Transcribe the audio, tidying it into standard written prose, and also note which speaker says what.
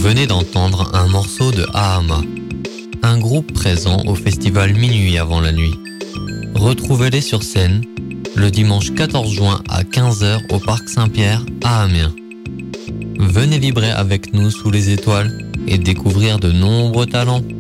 Speaker 1: venez d'entendre un morceau de Ahama, un groupe présent au festival Minuit avant la nuit. Retrouvez-les sur scène le dimanche 14 juin à 15h au Parc Saint-Pierre à Amiens. Venez vibrer avec nous sous les étoiles et découvrir de nombreux talents.